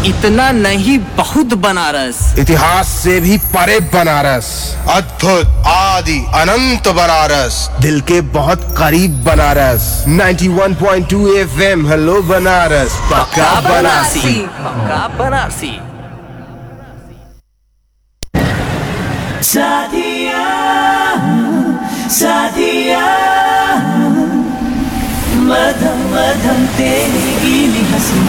इतना नहीं बहुत बनारस, इतिहास से भी परे बनारस, अद्भुत आदि अनंत बनारस, दिल के बहुत करीब बनारस। 91.2 FM हेलो बनारस, पक्का बनारसी। पक्का बनारसी। साथिया साथिया मधम मधम तेरी गीली हंसी